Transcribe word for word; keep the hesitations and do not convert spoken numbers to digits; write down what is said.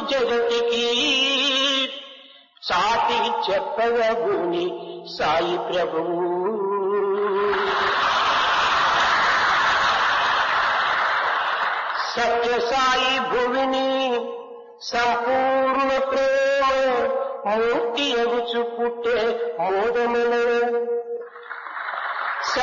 జగతికి సాటి చెప్పవబూని సాయి ప్రభువు. సత్య సాయి భువిని సంపూర్ణ ప్రేమ మూర్తి ఎగుచు పుట్టే మోదముల